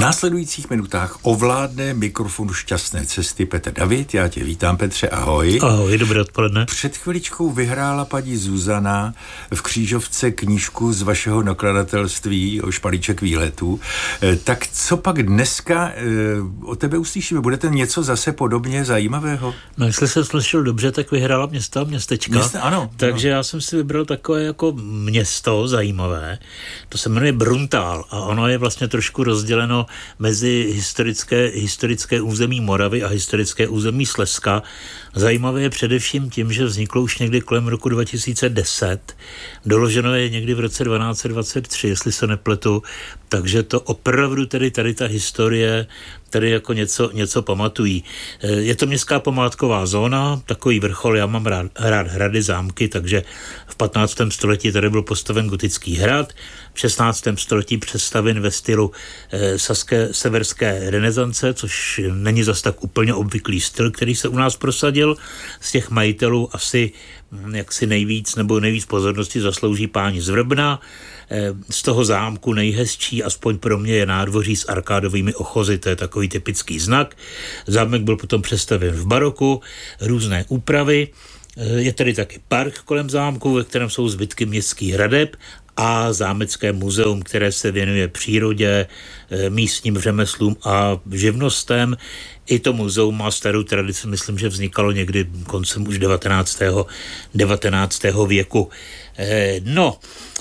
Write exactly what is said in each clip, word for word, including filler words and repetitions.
následujících minutách ovládne mikrofonu Šťastné cesty Petr David. Já tě vítám, Petře, ahoj. Ahoj, dobré odpoledne. Před chviličkou vyhrála paní Zuzana v Křížovce knížku z vašeho nakladatelství o Špalíček výletů. Tak co pak dneska o tebe uslyšíme? Bude to něco zase podobně zajímavého? No, jestli jsem slyšel dobře, tak vyhrála město a městečka. Města, ano. Takže ano. Já jsem si vybral takové jako město zajímavé. To se jmenuje Bruntál a ono je vlastně trošku rozděleno mezi historické, historické území Moravy a historické území Slezska. Zajímavé je především tím, že vzniklo už někdy kolem roku dva tisíce deset. Doloženo je někdy v roce dvanáct dvacet tři, jestli se nepletu. Takže to opravdu tedy tady ta historie tady jako něco, něco pamatují. Je to městská památková zóna, takový vrchol, já mám rád, rád hrady, zámky, takže v patnáctém století tady byl postaven gotický hrad, v šestnáctém století přestaven ve stylu eh, saské severské renesance, což není zas tak úplně obvyklý styl, který se u nás prosadil. Z těch majitelů asi jaksi nejvíc nebo nejvíc pozornosti zaslouží páni z Vrbna. Z toho zámku nejhezčí, aspoň pro mě, je nádvoří s arkádovými ochozy, to je takový typický znak. Zámek byl potom přestavěn v baroku, různé úpravy. Je tady taky park kolem zámku, ve kterém jsou zbytky městských hradeb a zámecké muzeum, které se věnuje přírodě, místním řemeslům a živnostem. I to muzeum má starou tradici, myslím, že vznikalo někdy koncem už devatenáctého věku. No,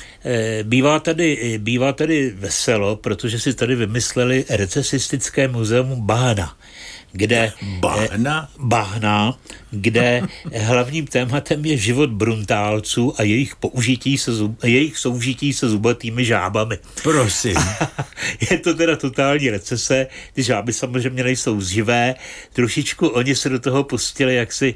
Bývá tady, bývá tady veselo, protože si tady vymysleli recesistické muzeum Bahna, kde Bahna? Bahna, kde hlavním tématem je život bruntálců a jejich použití se zub, jejich soužití se zubatými žábami. Prosím. Je to teda totální recese, ty žáby samozřejmě nejsou živé, trošičku oni se do toho pustili, jak si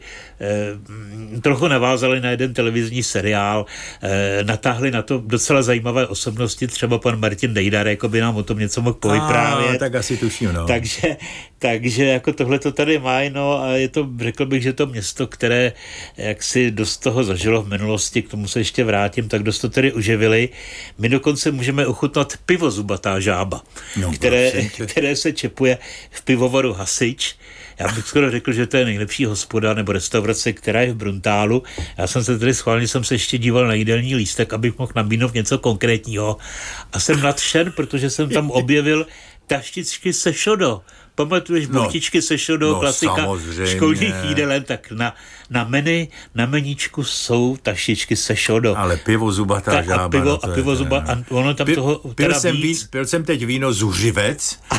eh, trochu navázali na jeden televizní seriál, eh, natáhli na to docela zajímavé osobnosti, třeba pan Martin Dejdar, jako by nám o tom něco mohl povyprávět. A, tak asi tuším, no. Takže, takže jako tohle to tady má, no a je to, řekl bych, že to město, které jak si dost toho zažilo v minulosti, k tomu se ještě vrátím, tak dost to tady uživili. My dokonce můžeme ochutnat pivo Zubatá žába, no, které, které se čepuje v pivovaru Hasič. Já bych skoro řekl, že to je nejlepší hospoda nebo restaurace, která je v Bruntálu. Já jsem se tedy schválně, jsem se ještě díval na jídelní lístek, abych mohl nabídnout něco konkrétního. A jsem nadšen, protože jsem tam objevil taštičky se šodo. Pamatuješ no, buchtičky se šodo, no, klasika samozřejmě. Školních jídelen, tak na, na menu, na meníčku jsou taštičky se šodo. Ale pivo Zubatá tak, žába. A pivo, no a pivo je, zuba, a ono tam pil, toho pil teda jsem víc. Ví, pil jsem teď víno Zuřivec a,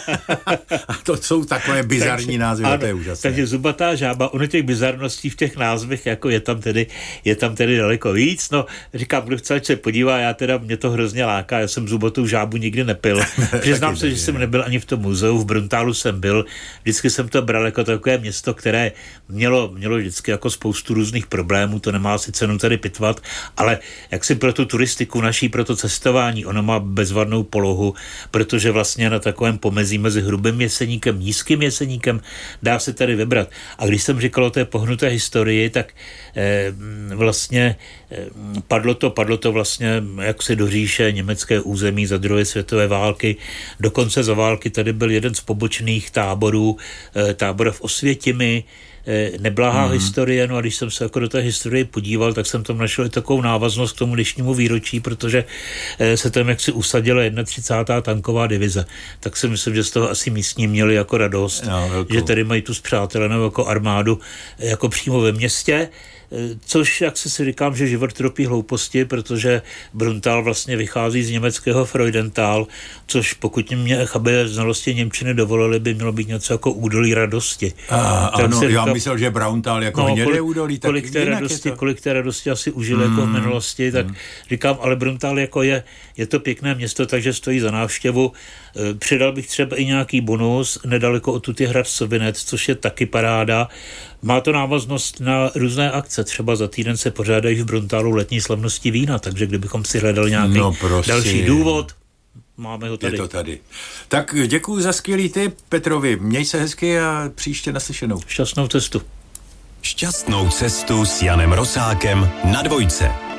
a to jsou takové bizarní takže, názvy, ano, to je úžasné. Takže Zubatá žába, ono těch bizarností v těch názvech, jako je tam tedy, je tam tedy daleko víc. No, říkám, kdo chce, ať se podívá, já teda, mě to hrozně láká, já jsem Zubatou žábu nikdy nepil. Přiznám se, že jsem nebyl ani v tom muzeu, v Bruntálu jsem byl. Vždycky jsem to bral jako takové město, které mělo, mělo vždycky jako spoustu různých problémů, to nemá si cenu tady pitvat, ale jak si pro tu turistiku naší, pro to cestování, ono má bezvadnou polohu, protože vlastně na takovém pomezí mezi hrubým Jeseníkem, nízkým Jeseníkem dá se tady vybrat. A když jsem říkal o té pohnuté historii, tak eh, vlastně eh, padlo to, padlo to vlastně jak se do říše německé území za druhé světové války. Dokonce za války tady byl jeden z pobočných táborů, tábor v Osvětimi, neblahá mm. historie, no a když jsem se jako do té historie podíval, tak jsem tam našel i takovou návaznost k tomu dnešnímu výročí, protože se tam jaksi usadila třicátá jedna tanková divize. Tak si myslím, že z toho asi místní měli jako radost, no, že tady mají tu spřátelenou jako armádu jako přímo ve městě. Což, jak si si říkám, že život tropí hlouposti, protože Bruntál vlastně vychází z německého Freudenthal, což pokud mě chabé znalosti němčiny dovolili, by mělo být něco jako údolí radosti. A, ano, já říkám, myslel, že Bruntál jako no, hnědé údolí, tak kolik té, radosti, to... kolik té radosti asi užil mm, jako v minulosti, tak mm. říkám, ale Bruntál jako je, je to pěkné město, takže stojí za návštěvu. Přidal bych třeba i nějaký bonus, nedaleko odtud je hrad Sovinec, což je taky paráda. Má to návaznost na různé akce, třeba za týden se pořádají v Bruntálu letní slavnosti vína, takže kdybychom si hledali nějaký no, další důvod, máme ho tady. Je to tady. Tak děkuju za skvělý tip, Petrovi. Měj se hezky a příště naslyšenou. Šťastnou cestu. Šťastnou cestu s Janem Rosákem na Dvojce.